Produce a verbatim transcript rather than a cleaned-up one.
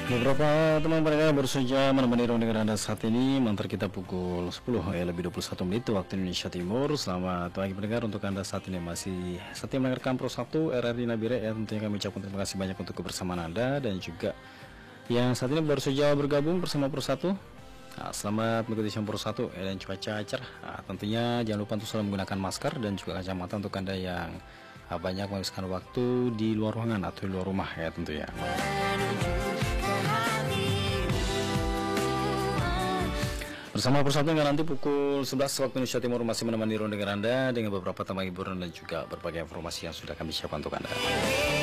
Beberapa teman mereka baru saja menemani ruang dengan Anda saat ini. Mantar kita pukul sepuluh ya, lebih dua puluh satu menit waktu Indonesia Timur. Selamat pagi pendengar, untuk Anda saat ini masih setia mendengarkan Pro satu R R I Nabire ya. Tentunya kami ucapkan terima kasih banyak untuk kebersamaan Anda, dan juga yang saat ini baru saja bergabung bersama Pro satu. Nah, selamat mengikuti siang Pro satu ya, dan cuaca cerah. Nah, tentunya jangan lupa untuk selalu menggunakan masker dan juga kacamata untuk Anda yang ah, banyak menghabiskan waktu di luar ruangan atau di luar rumah ya tentunya. Bersama Persatu yang nanti pukul sebelas waktu Indonesia Timur masih menemani ruang dengar Anda dengan beberapa tema hiburan dan juga berbagai informasi yang sudah kami siapkan untuk Anda.